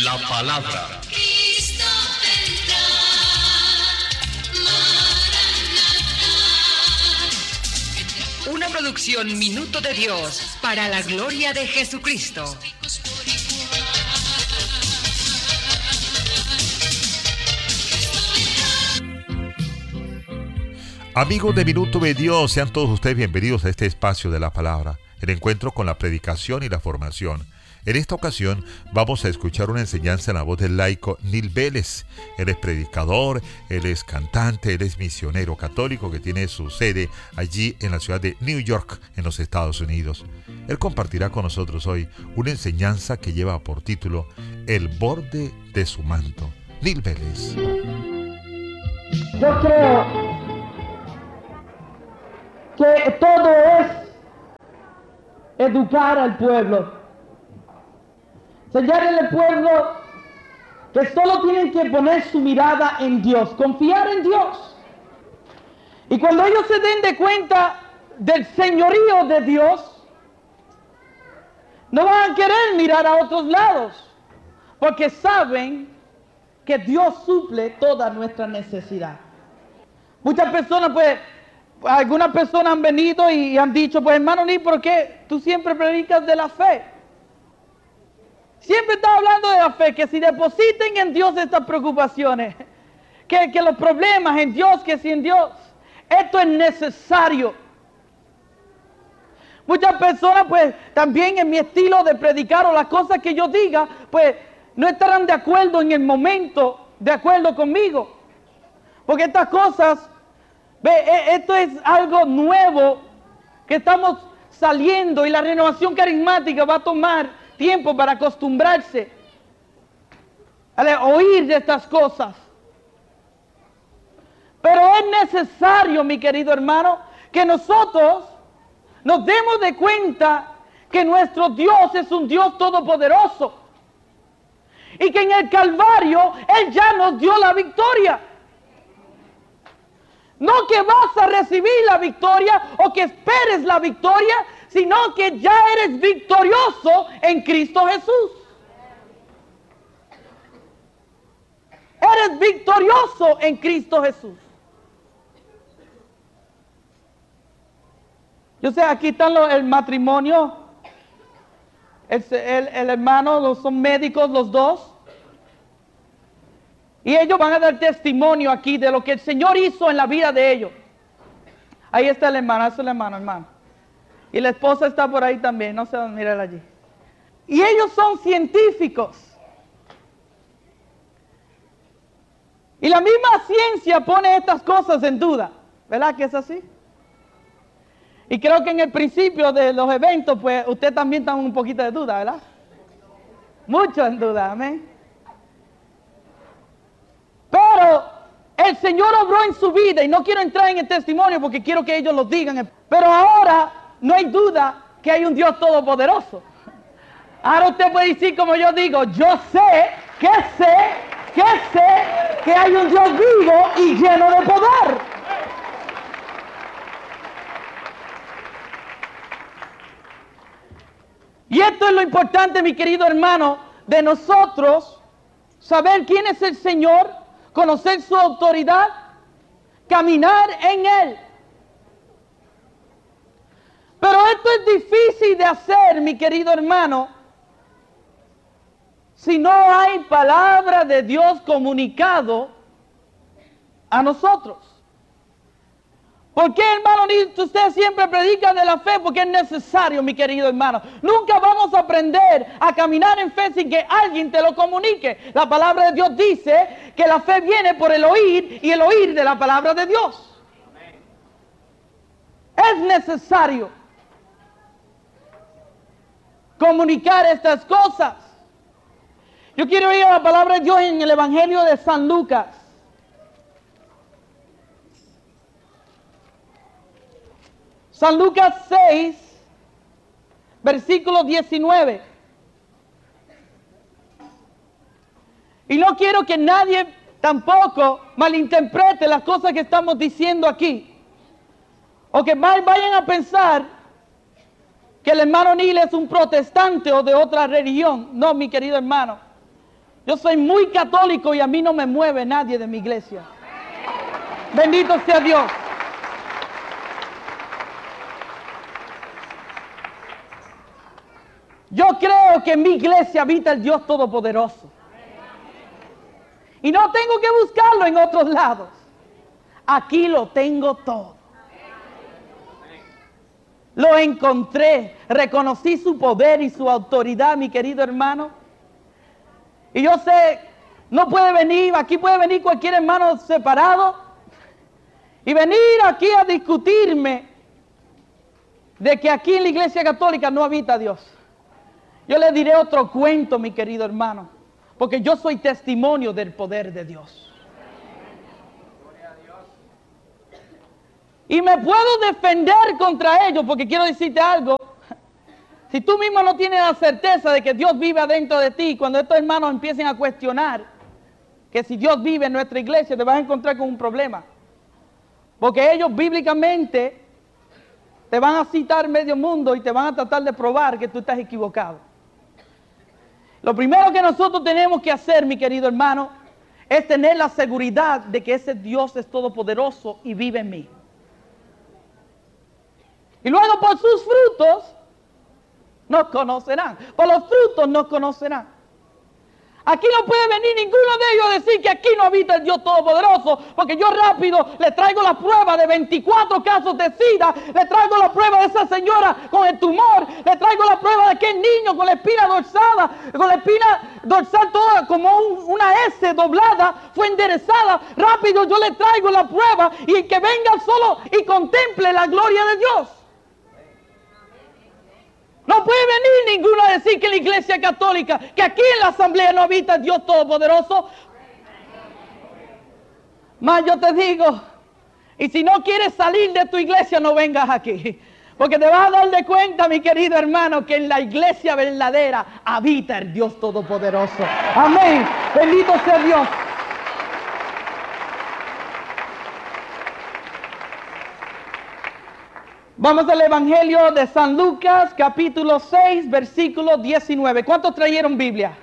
la palabra. Cristo vendrá, Maranatha. Una producción Minuto de Dios para la gloria de Jesucristo. Amigos de Minuto de Dios, sean todos ustedes bienvenidos a este espacio de la palabra, el encuentro con la predicación y la formación. En esta ocasión vamos a escuchar una enseñanza en la voz del laico Neil Vélez. Él es predicador, él es cantante, él es misionero católico que tiene su sede allí en la ciudad de New York, en los Estados Unidos. Él compartirá con nosotros hoy una enseñanza que lleva por título El borde de su manto. Neil Vélez. Yo creo que todo es educar al pueblo, enseñarle al pueblo que solo tienen que poner su mirada en Dios, confiar en Dios. Y cuando ellos se den de cuenta del señorío de Dios, no van a querer mirar a otros lados, porque saben que Dios suple toda nuestra necesidad. Muchas personas algunas personas han venido y han dicho, pues hermano Neil, ¿por qué tú siempre predicas de la fe? Siempre estás hablando de la fe, que si depositen en Dios estas preocupaciones, que los problemas en Dios, que si en Dios, esto es necesario. Muchas personas pues también en mi estilo de predicar o las cosas que yo diga, pues no estarán de acuerdo en el momento, de acuerdo conmigo. Porque estas cosas, esto es algo nuevo que estamos saliendo y la renovación carismática va a tomar tiempo para acostumbrarse a oír de estas cosas. Pero es necesario, mi querido hermano, que nosotros nos demos de cuenta que nuestro Dios es un Dios todopoderoso y que en el Calvario Él ya nos dio la victoria. No que vas a recibir la victoria o que esperes la victoria, sino que ya eres victorioso en Cristo Jesús. Eres victorioso en Cristo Jesús. Yo sé, aquí están el matrimonio, el hermano, son médicos los dos. Y ellos van a dar testimonio aquí de lo que el Señor hizo en la vida de ellos. Ahí está el hermano, ese es el hermano. Y la esposa está por ahí también, no sé dónde mirar allí. Y ellos son científicos. Y la misma ciencia pone estas cosas en duda. ¿Verdad que es así? Y creo que en el principio de los eventos, pues usted también está un poquito de duda, ¿verdad? Mucho en duda, amén. Pero el Señor obró en su vida y no quiero entrar en el testimonio porque quiero que ellos lo digan. Pero ahora no hay duda que hay un Dios todopoderoso. Ahora usted puede decir como yo digo, yo sé que hay un Dios vivo y lleno de poder. Y esto es lo importante, mi querido hermano, de nosotros saber quién es el Señor, conocer su autoridad, caminar en Él. Pero esto es difícil de hacer, mi querido hermano, si no hay palabra de Dios comunicado a nosotros. ¿Por qué, hermano? Usted siempre predica de la fe porque es necesario, mi querido hermano. Nunca vamos a aprender a caminar en fe sin que alguien te lo comunique. La palabra de Dios dice que la fe viene por el oír y el oír de la palabra de Dios. Es necesario comunicar estas cosas. Yo quiero ir a la palabra de Dios en el Evangelio de San Lucas. San Lucas 6, versículo 19. Y no quiero que nadie tampoco malinterprete las cosas que estamos diciendo aquí. O que vayan a pensar que el hermano Neil es un protestante o de otra religión. No, mi querido hermano. Yo soy muy católico y a mí no me mueve nadie de mi iglesia. Bendito sea Dios. Yo creo que en mi iglesia habita el Dios Todopoderoso. Y no tengo que buscarlo en otros lados. Aquí lo tengo todo. Lo encontré, reconocí su poder y su autoridad, mi querido hermano. Y yo sé, no puede venir, aquí puede venir cualquier hermano separado y venir aquí a discutirme de que aquí en la iglesia católica no habita Dios. Yo le diré otro cuento, mi querido hermano, porque yo soy testimonio del poder de Dios. Y me puedo defender contra ellos, porque quiero decirte algo. Si tú mismo no tienes la certeza de que Dios vive adentro de ti, cuando estos hermanos empiecen a cuestionar que si Dios vive en nuestra iglesia, te vas a encontrar con un problema. Porque ellos bíblicamente te van a citar medio mundo y te van a tratar de probar que tú estás equivocado. Lo primero que nosotros tenemos que hacer, mi querido hermano, es tener la seguridad de que ese Dios es todopoderoso y vive en mí. Y luego por sus frutos nos conocerán. Por los frutos nos conocerán. Aquí no puede venir ninguno de ellos a decir que aquí no habita el Dios Todopoderoso, porque yo rápido le traigo la prueba de 24 casos de SIDA, le traigo la prueba de esa señora con el tumor, le traigo la prueba de aquel niño con la espina dorsal toda como una S doblada, fue enderezada. Rápido yo le traigo la prueba y que venga solo y contemple la gloria de Dios. No puede venir ninguno a decir que la iglesia católica, que aquí en la asamblea no habita el Dios Todopoderoso. Mas yo te digo, y si no quieres salir de tu iglesia, no vengas aquí. Porque te vas a dar de cuenta, mi querido hermano, que en la iglesia verdadera habita el Dios Todopoderoso. Amén. Bendito sea Dios. Vamos al Evangelio de San Lucas, capítulo 6, versículo 19. ¿Cuántos trajeron Biblia?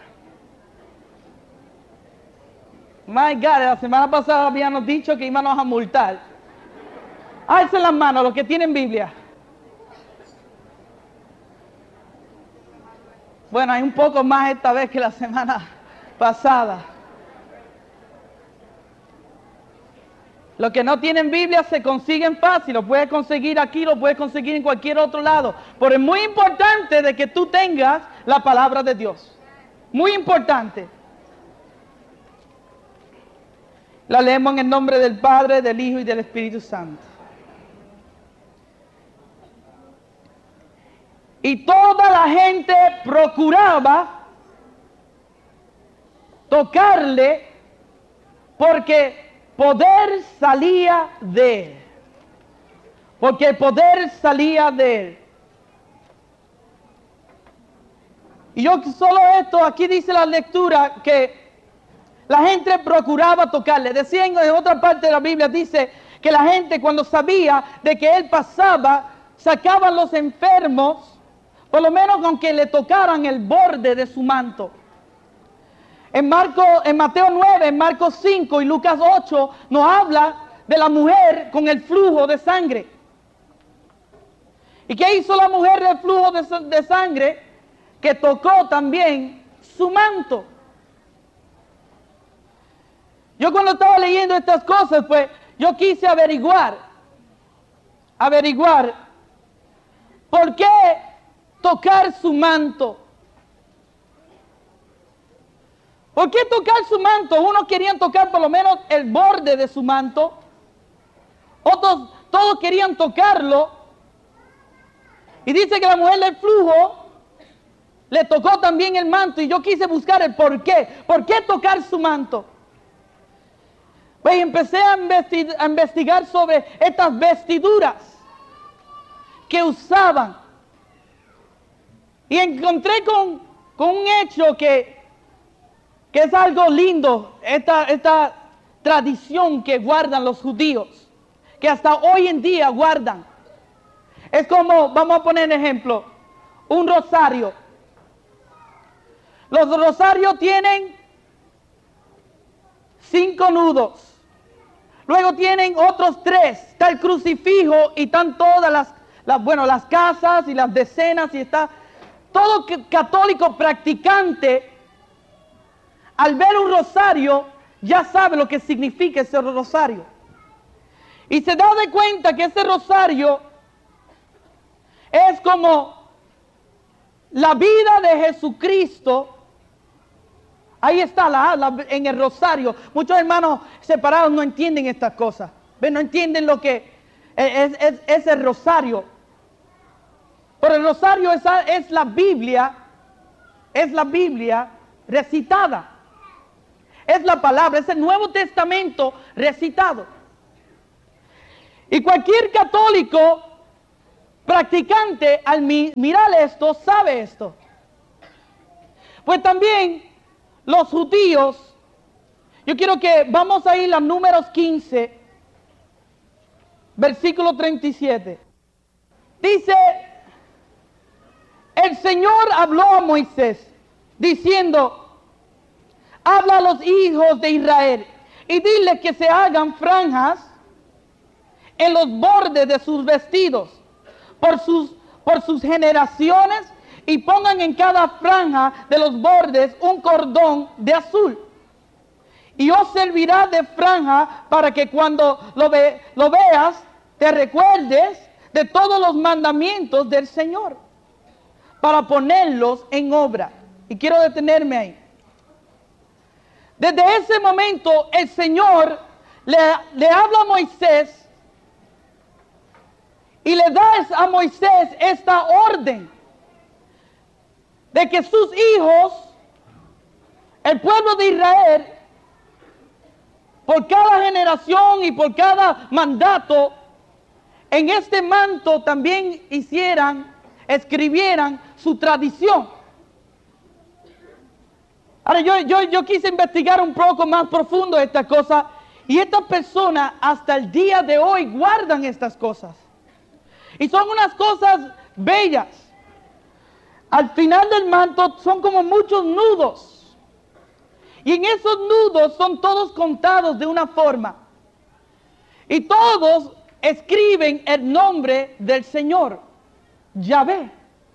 My God, la semana pasada habíamos dicho que íbamos a multar. Alcen las manos los que tienen Biblia. Bueno, hay un poco más esta vez que la semana pasada. Los que no tienen Biblia se consiguen fácil, lo puedes conseguir aquí, lo puedes conseguir en cualquier otro lado. Pero es muy importante de que tú tengas la palabra de Dios. Muy importante. La leemos en el nombre del Padre, del Hijo y del Espíritu Santo. Y toda la gente procuraba tocarle porque poder salía de él. Porque el poder salía de él. Y yo solo esto, aquí dice la lectura que la gente procuraba tocarle. Decía en otra parte de la Biblia, dice que la gente cuando sabía de que él pasaba, sacaban los enfermos, por lo menos con que le tocaran el borde de su manto. En Mateo 9, en Marcos 5 y Lucas 8 nos habla de la mujer con el flujo de sangre. ¿Y qué hizo la mujer del flujo de sangre? Que tocó también su manto. Yo cuando estaba leyendo estas cosas, pues yo quise averiguar por qué tocar su manto. ¿Por qué tocar su manto? Unos querían tocar por lo menos el borde de su manto. Otros, todos querían tocarlo. Y dice que la mujer del flujo le tocó también el manto. Y yo quise buscar el por qué. ¿Por qué tocar su manto? Pues empecé a investigar sobre estas vestiduras que usaban. Y encontré con un hecho que es algo lindo, esta tradición que guardan los judíos, que hasta hoy en día guardan. Es como, vamos a poner un ejemplo, un rosario. Los rosarios tienen 5 nudos. Luego tienen otros 3. Está el crucifijo y están todas las casas y las decenas. Y está todo católico practicante. Al ver un rosario, ya sabe lo que significa ese rosario. Y se da de cuenta que ese rosario es como la vida de Jesucristo. Ahí está en el rosario. Muchos hermanos separados no entienden estas cosas. ¿Ven? No entienden lo que es el rosario. Pero el rosario es la Biblia. Es la Biblia recitada. Es la palabra, es el Nuevo Testamento recitado. Y cualquier católico practicante al mirar esto, sabe esto. Pues también los judíos, yo quiero que vamos a ir a Números 15, versículo 37. Dice, el Señor habló a Moisés, diciendo, habla a los hijos de Israel y dile que se hagan franjas en los bordes de sus vestidos por sus generaciones y pongan en cada franja de los bordes un cordón de azul. Y os servirá de franja para que cuando lo veas te recuerdes de todos los mandamientos del Señor para ponerlos en obra. Y quiero detenerme ahí. Desde ese momento el Señor le habla a Moisés y le da a Moisés esta orden de que sus hijos, el pueblo de Israel, por cada generación y por cada mandato, en este manto también escribieran su tradición. Ahora yo quise investigar un poco más profundo esta cosa y estas personas hasta el día de hoy guardan estas cosas. Y son unas cosas bellas. Al final del manto son como muchos nudos. Y en esos nudos son todos contados de una forma. Y todos escriben el nombre del Señor, Yahvé.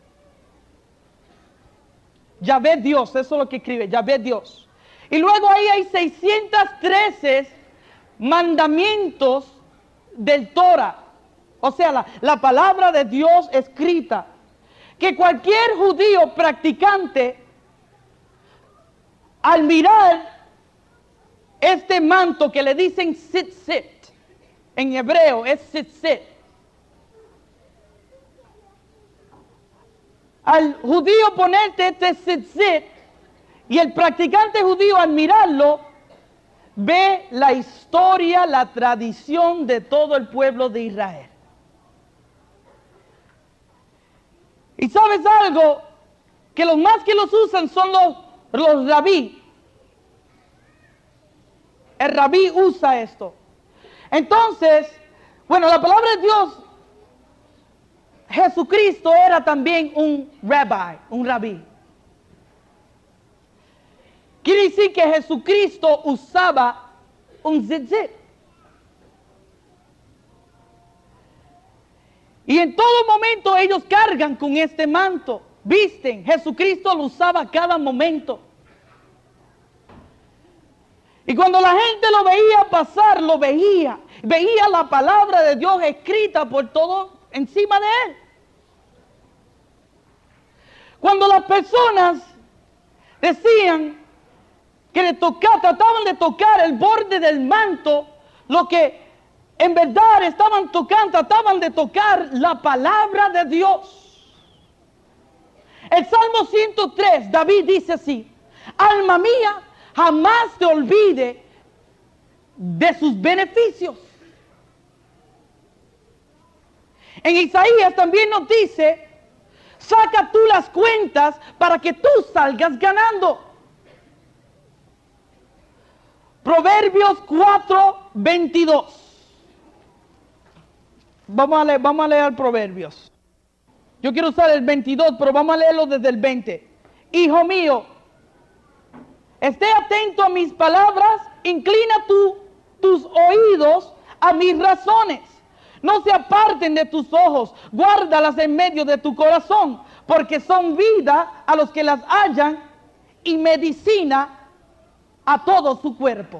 Yahvé Dios, eso es lo que escribe, Yahvé Dios. Y luego ahí hay 613 mandamientos del Torah. O sea, la palabra de Dios escrita. Que cualquier judío practicante, al mirar este manto que le dicen tzitzit, en hebreo es tzitzit, al judío ponerte este tzitzit, y el practicante judío al mirarlo, ve la historia, la tradición de todo el pueblo de Israel. Y sabes algo, que los más que los usan son los rabí. El rabí usa esto. Entonces, bueno, la palabra de Dios, Jesucristo era también un rabí. Quiere decir que Jesucristo usaba un tzitzit. Y en todo momento ellos cargan con este manto, visten. Jesucristo lo usaba a cada momento. Y cuando la gente lo veía pasar, veía la palabra de Dios escrita por todo encima de él. Cuando las personas decían que trataban de tocar el borde del manto, lo que en verdad trataban de tocar la palabra de Dios. El Salmo 103, David dice así: alma mía, jamás te olvide de sus beneficios. En Isaías también nos dice: saca tú las cuentas para que tú salgas ganando. Proverbios 4:22. Vamos a leer Proverbios. Yo quiero usar el 22, pero vamos a leerlo desde el 20. Hijo mío, Esté atento a mis palabras, inclina tus oídos a mis razones. No se aparten de tus ojos, guárdalas en medio de tu corazón, porque son vida a los que las hallan y medicina a todo su cuerpo.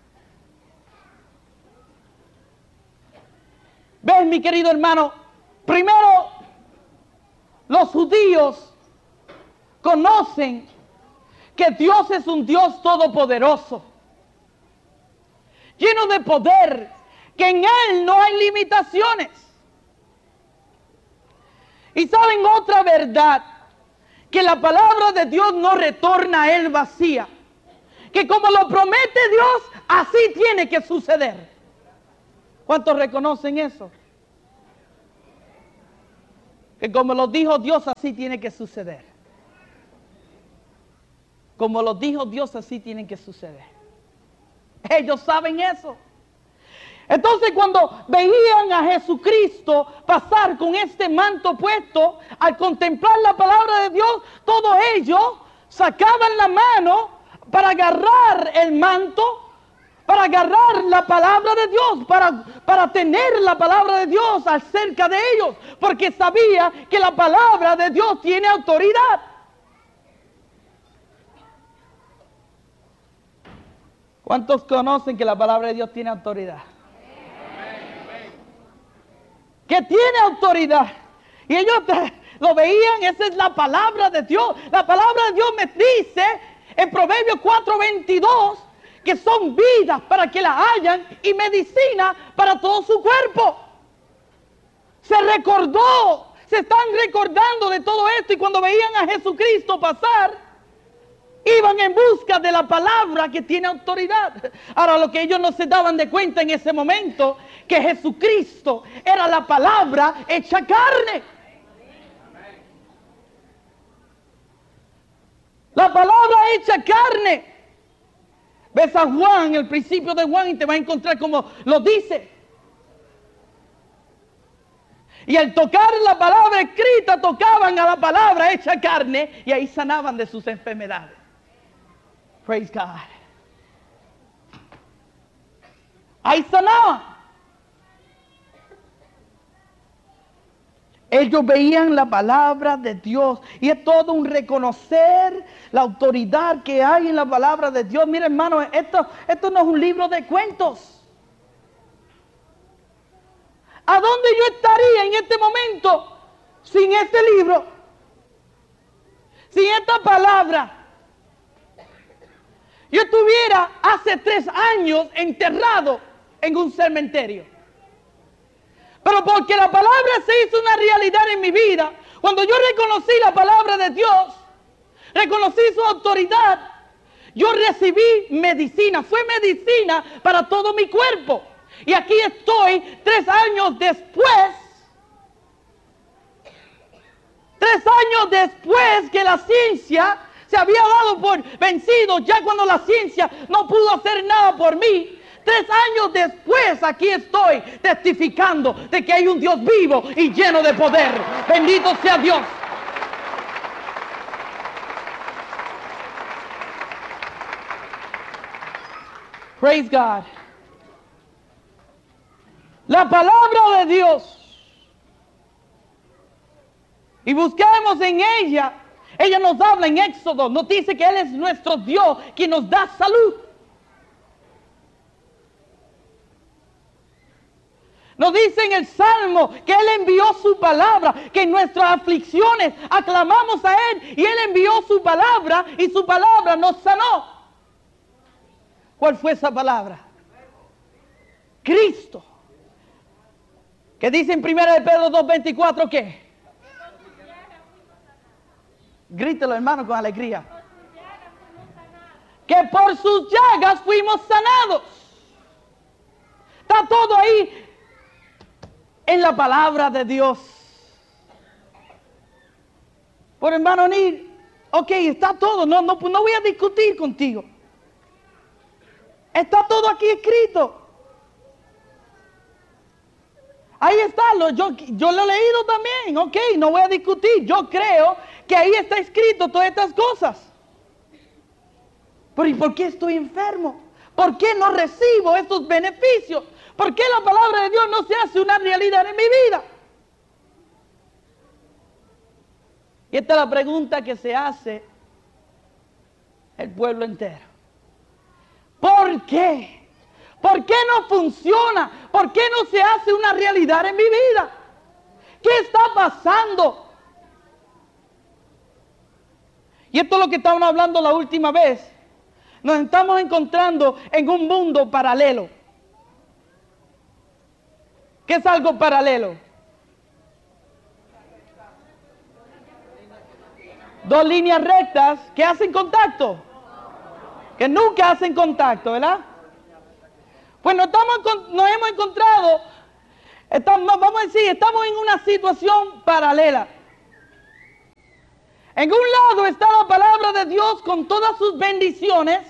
¿Ves, mi querido hermano? Primero, los judíos conocen que Dios es un Dios todopoderoso, lleno de poder, que en Él no hay limitaciones. Y saben otra verdad, que la palabra de Dios no retorna a Él vacía, que como lo promete Dios, así tiene que suceder. ¿Cuántos reconocen eso? Que como lo dijo Dios, así tiene que suceder. Como lo dijo Dios, así tiene que suceder. Ellos saben eso. Entonces, cuando veían a Jesucristo pasar con este manto puesto, al contemplar la palabra de Dios, todos ellos sacaban la mano para agarrar el manto, para agarrar la palabra de Dios, para tener la palabra de Dios acerca de ellos, porque sabía que la palabra de Dios tiene autoridad. ¿Cuántos conocen que la palabra de Dios tiene autoridad? Que tiene autoridad. Y ellos lo veían, esa es la palabra de Dios. La palabra de Dios me dice en Proverbios 4:22 que son vidas para que la hayan y medicina para todo su cuerpo. Se están recordando de todo esto, y cuando veían a Jesucristo pasar, iban en busca de la palabra que tiene autoridad. Ahora, lo que ellos no se daban de cuenta en ese momento, que Jesucristo era la palabra hecha carne. La palabra hecha carne. Ves a Juan, el principio de Juan, y te vas a encontrar como lo dice. Y al tocar la palabra escrita, tocaban a la palabra hecha carne, y ahí sanaban de sus enfermedades. Praise God. Ahí sanaban. Ellos veían la palabra de Dios, y es todo un reconocer la autoridad que hay en la palabra de Dios. Mira, hermano, esto no es un libro de cuentos. ¿A dónde yo estaría en este momento sin este libro? Sin esta palabra. Yo estuviera hace 3 años enterrado en un cementerio. Pero porque la palabra se hizo una realidad en mi vida, cuando yo reconocí la palabra de Dios, reconocí su autoridad, yo recibí medicina. Fue medicina para todo mi cuerpo. Y aquí estoy 3 años después. 3 años después que la ciencia se había dado por vencido, ya cuando la ciencia no pudo hacer nada por mí. 3 años después, aquí estoy testificando de que hay un Dios vivo y lleno de poder. Bendito sea Dios. Praise God. La palabra de Dios. Y buscamos en ella. Ella nos habla en Éxodo. Nos dice que Él es nuestro Dios, quien nos da salud. Nos dice en el Salmo que Él envió su palabra, que en nuestras aflicciones aclamamos a Él, y Él envió su palabra, y su palabra nos sanó. ¿Cuál fue esa palabra? Cristo. ¿Qué dice en 1 de Pedro 2:24 qué? Grítelo, hermano, con alegría. Que por sus llagas fuimos sanados. Está todo ahí en la palabra de Dios. Por hermano Nil, ok, está todo, no voy a discutir contigo. Está todo aquí escrito. Ahí está, yo lo he leído también, ok, no voy a discutir. Yo creo que ahí está escrito todas estas cosas. Pero ¿y por qué estoy enfermo? ¿Por qué no recibo estos beneficios? ¿Por qué la palabra de Dios no se hace una realidad en mi vida? Y esta es la pregunta que se hace el pueblo entero. ¿Por qué? ¿Por qué no funciona? ¿Por qué no se hace una realidad en mi vida? ¿Qué está pasando? Y esto es lo que estábamos hablando la última vez. Nos estamos encontrando en un mundo paralelo. ¿Qué es algo paralelo? Dos líneas rectas que hacen contacto. Que nunca hacen contacto, ¿verdad? Pues nos hemos encontrado, vamos a decir, estamos en una situación paralela. En un lado está la palabra de Dios con todas sus bendiciones.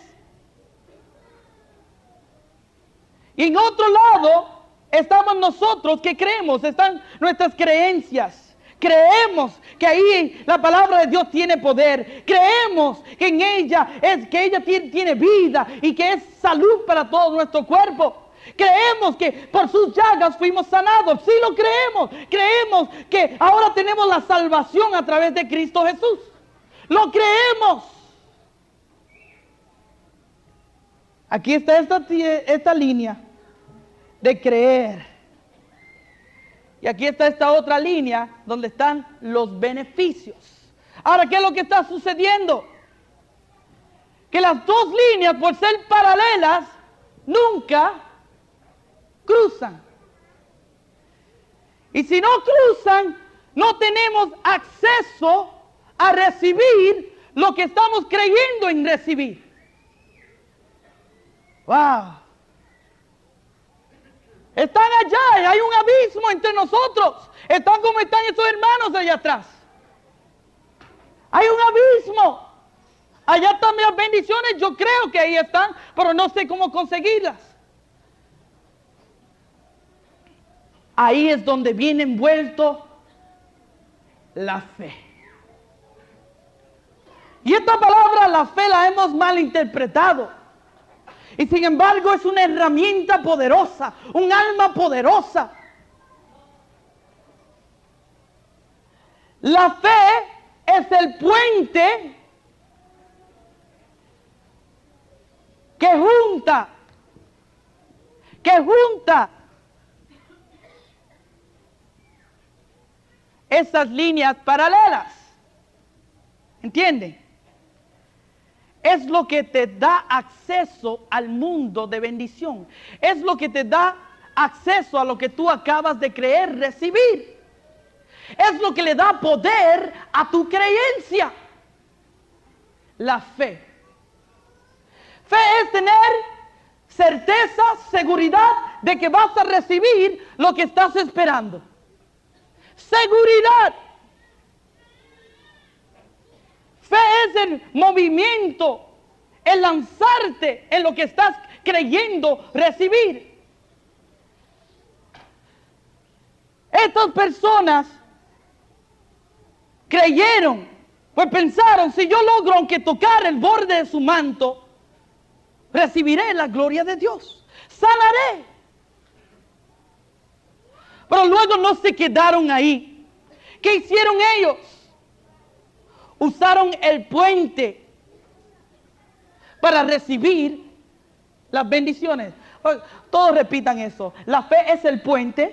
Y en otro lado estamos nosotros que creemos, están nuestras creencias. Creemos que ahí la palabra de Dios tiene poder. Creemos que en ella tiene vida y que es salud para todo nuestro cuerpo. Creemos que por sus llagas fuimos sanados. Sí lo creemos. Creemos que ahora tenemos la salvación a través de Cristo Jesús. Lo creemos. Aquí está esta línea de creer. Y aquí está esta otra línea donde están los beneficios. Ahora, ¿qué es lo que está sucediendo? Que las dos líneas, por ser paralelas, nunca cruzan. Y si no cruzan, no tenemos acceso a recibir lo que estamos creyendo en recibir. ¡Wow! Están allá y hay un abismo entre nosotros. Están como están estos hermanos allá atrás. Hay un abismo. Allá están las bendiciones, yo creo que ahí están, pero no sé cómo conseguirlas. Ahí es donde viene envuelto la fe. Y esta palabra, la fe, la hemos malinterpretado. Y sin embargo es una herramienta poderosa, un alma poderosa. La fe es el puente que junta esas líneas paralelas. ¿Entienden? Es lo que te da acceso al mundo de bendición. Es lo que te da acceso a lo que tú acabas de creer recibir. Es lo que le da poder a tu creencia. La fe. Fe es tener certeza, seguridad de que vas a recibir lo que estás esperando. Seguridad. Fe es el movimiento, el lanzarte en lo que estás creyendo recibir. Estas personas creyeron, pues pensaron, si yo logro aunque tocar el borde de su manto, recibiré la gloria de Dios, sanaré. Pero luego no se quedaron ahí. ¿Qué hicieron ellos? Usaron el puente para recibir las bendiciones. Todos repitan eso. La fe es el puente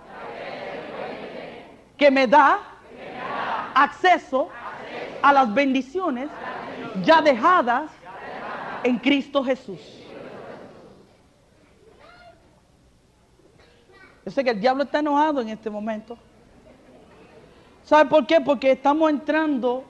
que me da acceso a las bendiciones ya dejadas en Cristo Jesús. Yo sé que el diablo está enojado en este momento. ¿Sabe por qué? Porque estamos entrando,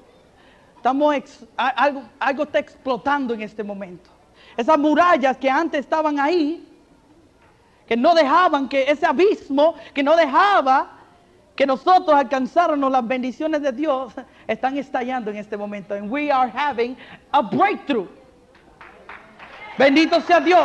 algo está explotando en este momento. Esas murallas que antes estaban ahí, que no dejaban, que ese abismo que no dejaba que nosotros alcanzáramos las bendiciones de Dios, están estallando en este momento. And we are having a breakthrough. Bendito sea Dios.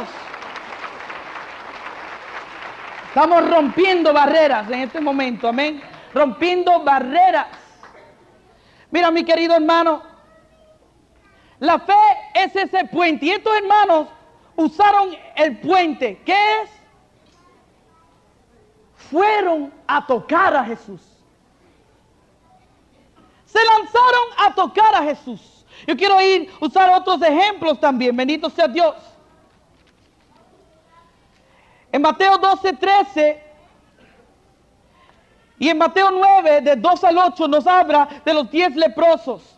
Estamos rompiendo barreras en este momento, amén. Rompiendo barreras. Mira, mi querido hermano, La fe es ese puente. Y estos hermanos usaron el puente. ¿Qué es? Fueron a tocar a Jesús. Se lanzaron a tocar a Jesús. Yo quiero usar otros ejemplos también. Bendito sea Dios. En Mateo 12:13 y en Mateo 9, de 2 al 8, nos habla de los 10 leprosos.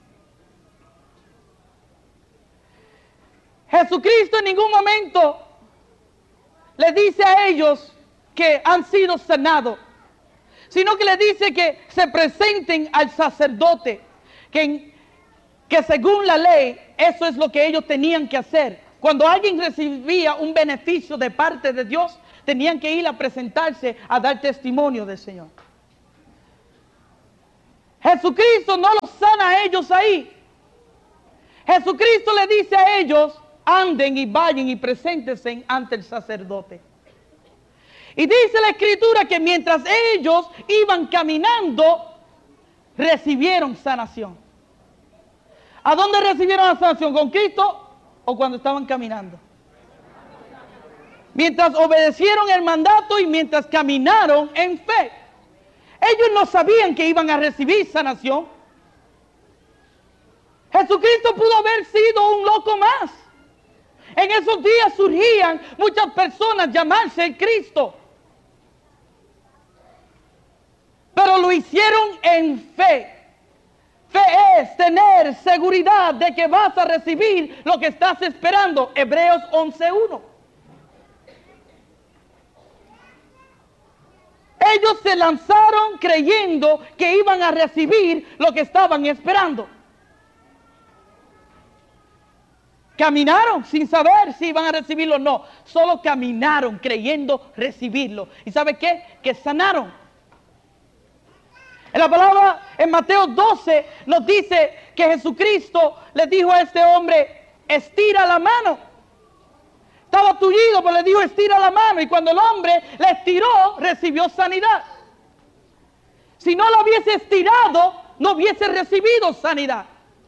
Jesucristo en ningún momento le dice a ellos que han sido sanados, sino que le dice que se presenten al sacerdote, que según la ley, eso es lo que ellos tenían que hacer. Cuando alguien recibía un beneficio de parte de Dios, tenían que ir a presentarse a dar testimonio del Señor. Jesucristo no los sana a ellos ahí. Jesucristo le dice a ellos, anden y vayan y preséntense ante el sacerdote. Y dice la Escritura que mientras ellos iban caminando, recibieron sanación. ¿A dónde recibieron la sanación? ¿Con Cristo o cuando estaban caminando? Mientras obedecieron el mandato y mientras caminaron en fe. Ellos no sabían que iban a recibir sanación. Jesucristo pudo haber sido un loco más. En esos días surgían muchas personas llamarse el Cristo. Pero lo hicieron en fe. Fe es tener seguridad de que vas a recibir lo que estás esperando. Hebreos 11:1. Ellos se lanzaron creyendo que iban a recibir lo que estaban esperando. Caminaron sin saber si iban a recibirlo o no. Solo caminaron creyendo recibirlo. ¿Y sabe qué? Que sanaron. En la palabra, en Mateo 12, nos dice que Jesucristo le dijo a este hombre, estira la mano. Estaba tullido, pero le dijo, estira la mano. Y cuando el hombre le estiró, recibió sanidad. Si no lo hubiese estirado, no hubiese recibido sanidad.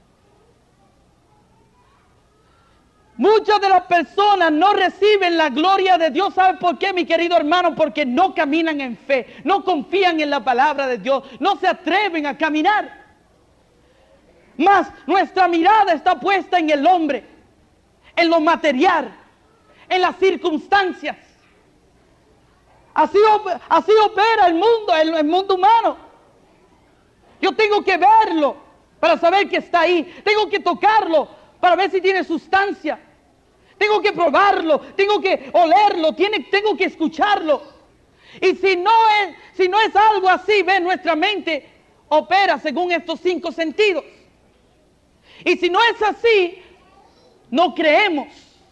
Muchas de las personas no reciben la gloria de Dios. ¿Sabe por qué, mi querido hermano? Porque no caminan en fe, no confían en la palabra de Dios, no se atreven a caminar. Mas nuestra mirada está puesta en el hombre, en lo material, en las circunstancias. Así opera el mundo humano. Yo tengo que verlo para saber que está ahí. Tengo que tocarlo para ver si tiene sustancia. Tengo que probarlo, tengo que olerlo, tengo que escucharlo. Y si no es algo así, ve, nuestra mente opera según estos 5 sentidos. Y si no es así, no creemos.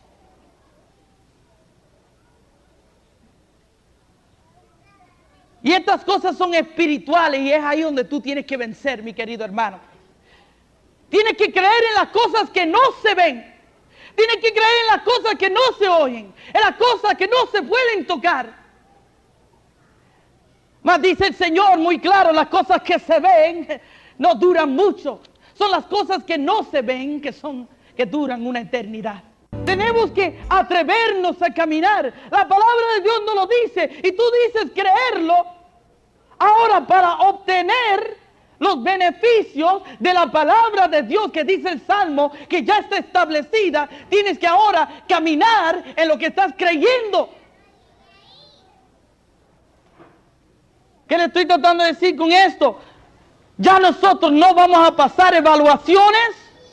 Y estas cosas son espirituales y es ahí donde tú tienes que vencer, mi querido hermano. Tienes que creer en las cosas que no se ven. Tienes que creer en las cosas que no se oyen, en las cosas que no se pueden tocar. Mas dice el Señor muy claro, las cosas que se ven no duran mucho. Son las cosas que no se ven que duran una eternidad. Tenemos que atrevernos a caminar. La palabra de Dios nos lo dice y tú dices creerlo. Ahora, para obtener los beneficios de la palabra de Dios que dice el Salmo, que ya está establecida, tienes que ahora caminar en lo que estás creyendo. ¿Qué le estoy tratando de decir con esto? Ya nosotros no vamos a pasar evaluaciones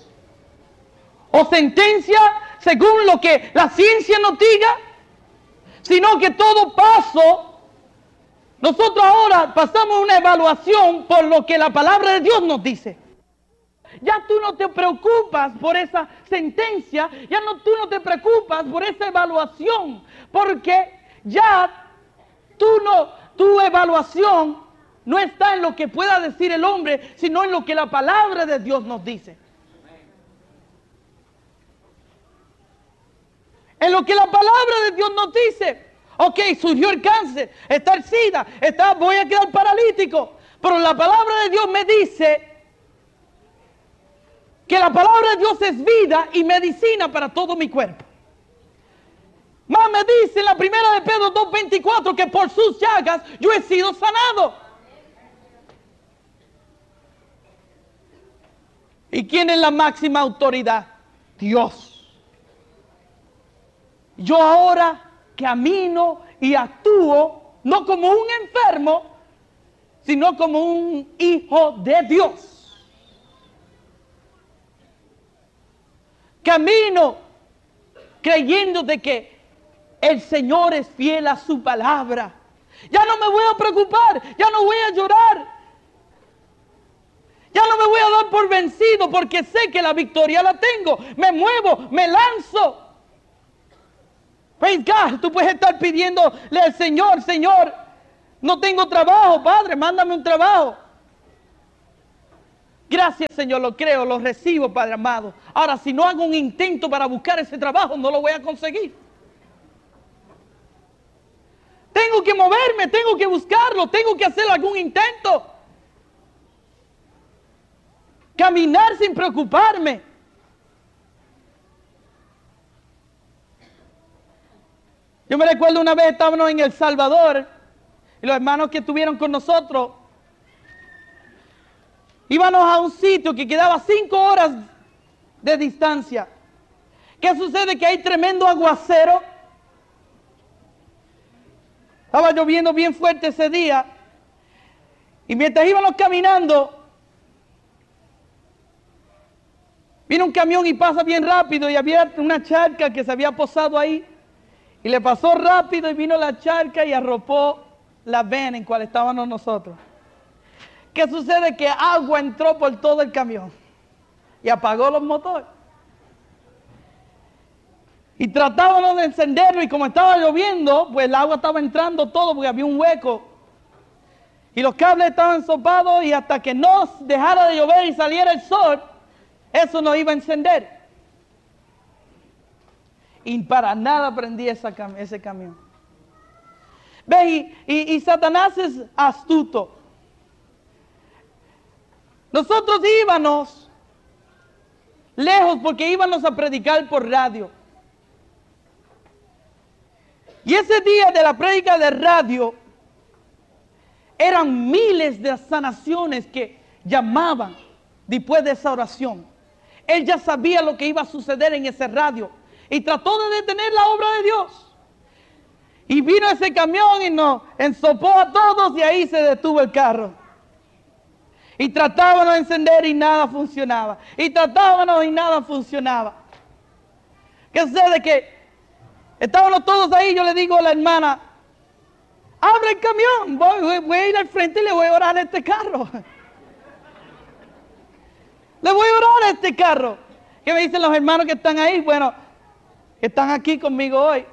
o sentencias según lo que la ciencia nos diga, sino que todo paso, nosotros ahora pasamos una evaluación por lo que la palabra de Dios nos dice. Ya tú no te preocupas por esa sentencia, tú no te preocupas por esa evaluación, porque ya tu evaluación no está en lo que pueda decir el hombre, sino en lo que la palabra de Dios nos dice. En lo que la palabra de Dios nos dice. Ok, surgió el cáncer, está el SIDA, voy a quedar paralítico. Pero la palabra de Dios me dice que la palabra de Dios es vida y medicina para todo mi cuerpo. Más me dice en la primera de Pedro 2:24 que por sus llagas yo he sido sanado. ¿Y quién es la máxima autoridad? Dios. Yo ahora camino y actúo no como un enfermo, sino como un hijo de Dios. Camino creyendo de que el Señor es fiel a su palabra. Ya no me voy a preocupar, ya no voy a llorar. Ya no me voy a dar por vencido porque sé que la victoria la tengo. Me muevo, me lanzo. Praise God, tú puedes estar pidiéndole al Señor, Señor, no tengo trabajo, Padre, mándame un trabajo. Gracias, Señor, lo creo, lo recibo, Padre amado. Ahora, si no hago un intento para buscar ese trabajo, no lo voy a conseguir. Tengo que moverme, tengo que buscarlo, tengo que hacer algún intento. Caminar sin preocuparme. Yo me recuerdo una vez estábamos en El Salvador y los hermanos que estuvieron con nosotros íbamos a un sitio que quedaba 5 horas de distancia. ¿Qué sucede? Que hay tremendo aguacero. Estaba lloviendo bien fuerte ese día. Y mientras íbamos caminando, vino un camión y pasa bien rápido y había una charca que se había posado ahí. Y le pasó rápido y vino la charca y arropó la van en cual estábamos nosotros. ¿Qué sucede? Que agua entró por todo el camión y apagó los motores. Y tratábamos de encenderlo y como estaba lloviendo, pues el agua estaba entrando todo porque había un hueco. Y los cables estaban ensopados y hasta que no dejara de llover y saliera el sol, eso no iba a encender. Y para nada prendí ese camión. Ve, y Satanás es astuto. Nosotros íbamos lejos porque íbamos a predicar por radio. Y ese día de la prédica de radio, eran miles de sanaciones que llamaban después de esa oración. Él ya sabía lo que iba a suceder en ese radio y trató de detener la obra de Dios. Y vino ese camión y nos ensopó a todos y ahí se detuvo el carro. Y tratábamos de encender y nada funcionaba. Y tratábamos y nada funcionaba. ¿Qué sucede? Que estábamos todos ahí, yo le digo a la hermana, abre el camión, voy a ir al frente y le voy a orar a este carro. Le voy a orar a este carro. ¿Qué me dicen los hermanos que están ahí? Bueno, que están aquí conmigo hoy.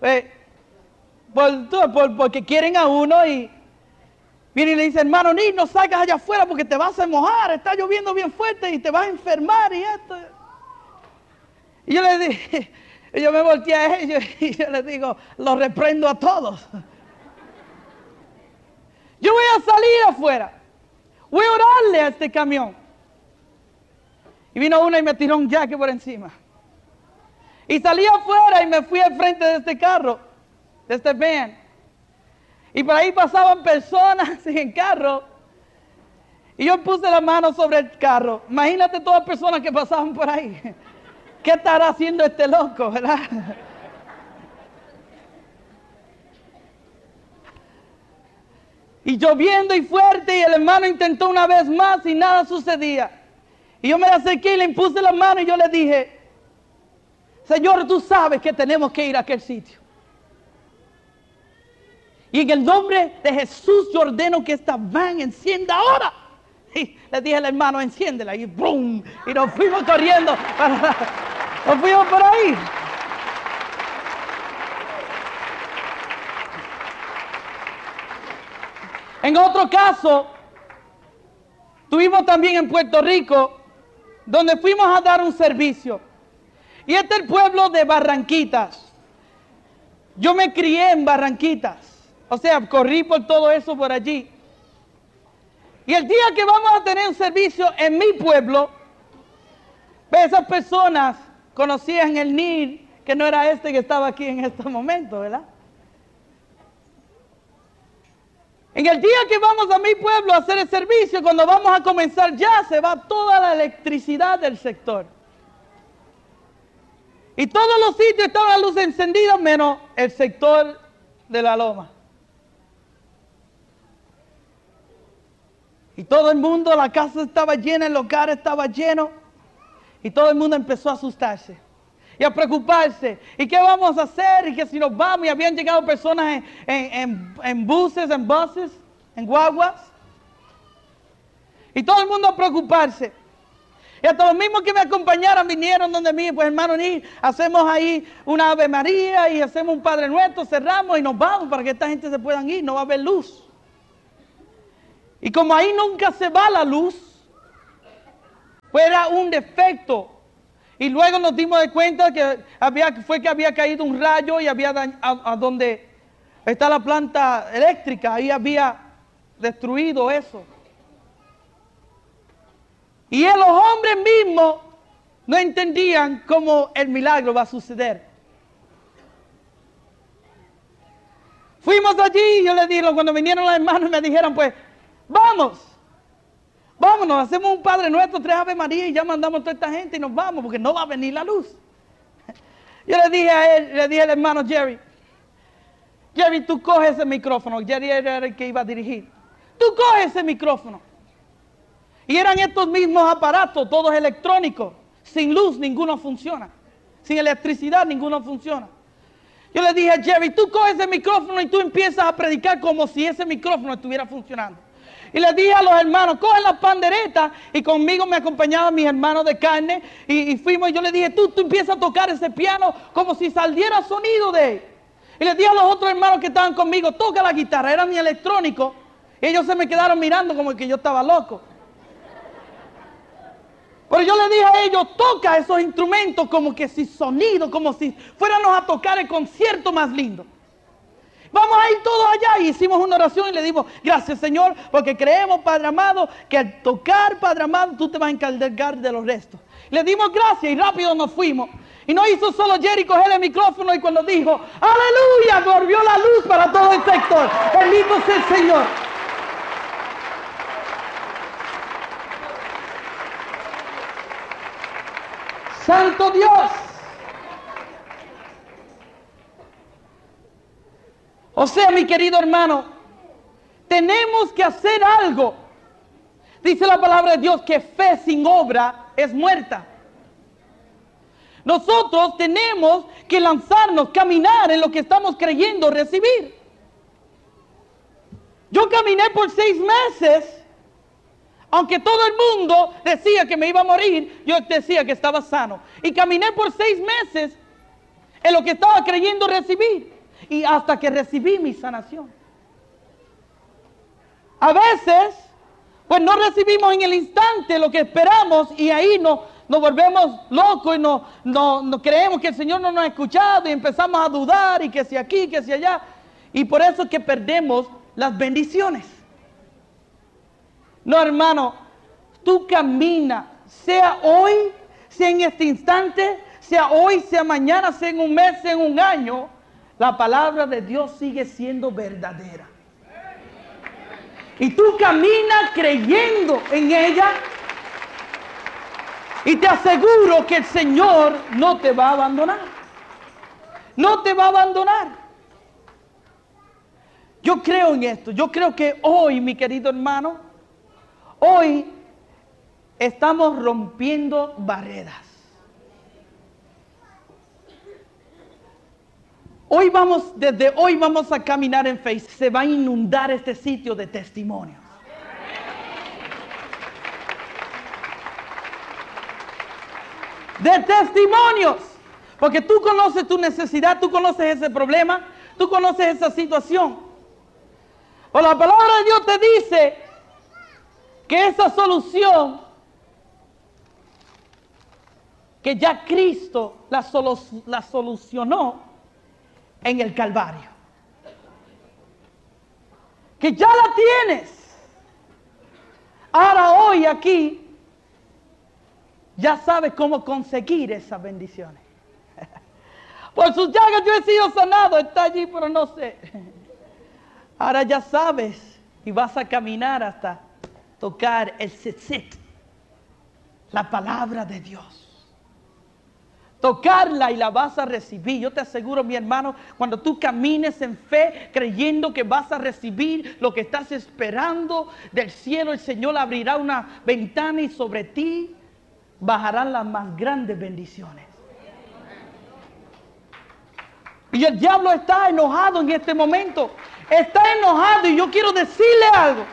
Porque quieren a uno y vienen y le dicen, hermano, ni no salgas allá afuera porque te vas a mojar, está lloviendo bien fuerte y te vas a enfermar y esto. Y yo le dije, yo me volteé a ellos y yo les digo, los reprendo a todos. Yo voy a salir afuera, voy a orarle a este camión. Y vino uno y me tiró un jaque por encima. Y salí afuera y me fui al frente de este carro, de este van. Y por ahí pasaban personas en carro. Y yo puse la mano sobre el carro. Imagínate todas las personas que pasaban por ahí. ¿Qué estará haciendo este loco, verdad? Y lloviendo y fuerte, y el hermano intentó una vez más y nada sucedía. Y yo me acerqué y le impuse la mano y yo le dije, Señor, tú sabes que tenemos que ir a aquel sitio. Y en el nombre de Jesús yo ordeno que esta van encienda ahora. Y le dije al hermano, enciéndela. Y ¡brum! Y nos fuimos corriendo. Nos fuimos por ahí. En otro caso, tuvimos también en Puerto Rico, donde fuimos a dar un servicio. Y este es el pueblo de Barranquitas. Yo me crié en Barranquitas. O sea, corrí por todo eso por allí. Y el día que vamos a tener un servicio en mi pueblo, Esas personas conocían el Nil, que no era este que estaba aquí en este momento, ¿verdad? En el día que vamos a mi pueblo a hacer el servicio, cuando vamos a comenzar ya, se va toda la electricidad del sector. Y todos los sitios estaban la luz encendida, menos el sector de la loma. Y todo el mundo, la casa estaba llena, el lugar estaba lleno. Y todo el mundo empezó a asustarse y a preocuparse. ¿Y qué vamos a hacer? Y que si nos vamos, y habían llegado personas en buses, en guaguas. Y todo el mundo a preocuparse. Y hasta los mismos que me acompañaron vinieron donde mí, pues hermano, hacemos ahí una Ave María y hacemos un Padre Nuestro, cerramos y nos vamos para que esta gente se puedan ir, no va a haber luz. Y como ahí nunca se va la luz, pues era un defecto. Y luego nos dimos de cuenta que había caído un rayo y había a donde está la planta eléctrica, ahí había destruido eso. Y los hombres mismos no entendían cómo el milagro va a suceder. Fuimos allí y yo les dije, cuando vinieron los hermanos me dijeron, pues, vámonos, hacemos un Padre Nuestro, 3 Ave María y ya mandamos a toda esta gente y nos vamos porque no va a venir la luz. Yo le dije a él, le dije al hermano Jerry, tú coges ese micrófono. Jerry era el que iba a dirigir. Tú coges ese micrófono. Y eran estos mismos aparatos, todos electrónicos. Sin luz ninguno funciona. Sin electricidad ninguno funciona. Yo le dije a Jerry, tú coges ese micrófono y tú empiezas a predicar como si ese micrófono estuviera funcionando. Y le dije a los hermanos, cogen las panderetas, y conmigo me acompañaban mis hermanos de carne, y fuimos, y yo le dije, tú empiezas a tocar ese piano como si saliera sonido de él. Y le dije a los otros hermanos que estaban conmigo, toca la guitarra, era mi electrónico, y ellos se me quedaron mirando como que yo estaba loco. Pero yo le dije a ellos, toca esos instrumentos como que si sonido, como si fuéramos a tocar el concierto más lindo. Vamos a ir todos allá. Y hicimos una oración y le dimos, gracias Señor, porque creemos, Padre amado, que al tocar, Padre amado, tú te vas a encargar de los restos. Le dimos gracias y rápido nos fuimos. Y no hizo solo Jerry coger el micrófono y cuando dijo, aleluya, volvió la luz para todo el sector. Bendito sea el Señor. Santo Dios. O sea, mi querido hermano, tenemos que hacer algo. Dice la palabra de Dios que fe sin obra es muerta. Nosotros tenemos que lanzarnos, caminar en lo que estamos creyendo recibir. Yo caminé por 6 meses. Aunque todo el mundo decía que me iba a morir, yo decía que estaba sano. Y caminé por 6 meses en lo que estaba creyendo recibir. Y hasta que recibí mi sanación. A veces, pues no recibimos en el instante lo que esperamos y ahí nos volvemos locos y no creemos que el Señor no nos ha escuchado y empezamos a dudar y que si aquí, que si allá. Y por eso es que perdemos las bendiciones. No, hermano, tú camina, sea hoy, sea en este instante, sea hoy, sea mañana, sea en un mes, sea en un año, la palabra de Dios sigue siendo verdadera. Y tú caminas creyendo en ella y te aseguro que el Señor no te va a abandonar. No te va a abandonar. Yo creo en esto. Yo creo que hoy, mi querido hermano, hoy estamos rompiendo barreras. Desde hoy vamos a caminar en fe. Se va a inundar este sitio de testimonios. De testimonios. Porque tú conoces tu necesidad, tú conoces ese problema, tú conoces esa situación. O la palabra de Dios te dice que esa solución, que ya Cristo la solucionó en el Calvario. Que ya la tienes. Ahora hoy aquí ya sabes cómo conseguir esas bendiciones. Por sus llagas yo he sido sanado, está allí, pero no sé. Ahora ya sabes y vas a caminar hasta tocar el tzitzit, la palabra de Dios. Tocarla y la vas a recibir. Yo te aseguro, mi hermano, cuando tú camines en fe, creyendo que vas a recibir lo que estás esperando del cielo, el Señor abrirá una ventana y sobre ti bajarán las más grandes bendiciones. Y el diablo está enojado en este momento. Está enojado y yo quiero decirle algo.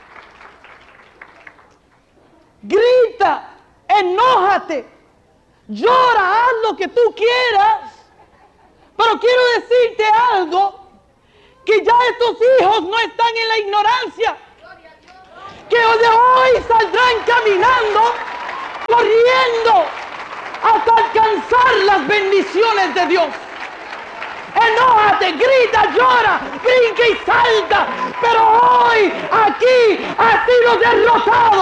Grita, enójate. Llora, haz lo que tú quieras, pero quiero decirte algo, que ya estos hijos no están en la ignorancia, que de hoy saldrán caminando, corriendo, hasta alcanzar las bendiciones de Dios. Enójate, grita, llora, brinca y salta, pero hoy aquí ha sido derrotado.